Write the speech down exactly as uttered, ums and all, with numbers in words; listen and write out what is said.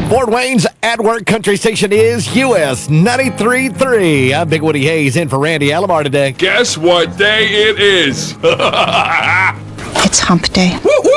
Fort Wayne's At Work Country Station is U S ninety-three point three. I'm Big Woody Hayes in for Randy Alomar today. Guess what day it is? It's hump day. Woo, woo.